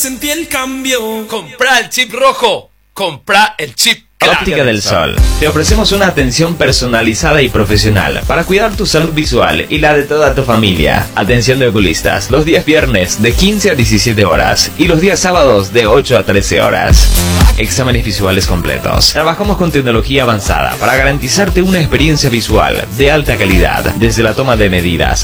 Sentí el cambio. Compra el chip rojo. Compra el chip Óptica del Sol. Te ofrecemos una atención personalizada y profesional para cuidar tu salud visual y la de toda tu familia. Atención de oculistas los días viernes de 15 a 17 horas y los días sábados de 8 a 13 horas. Exámenes visuales completos. Trabajamos con tecnología avanzada para garantizarte una experiencia visual de alta calidad, desde la toma de medidas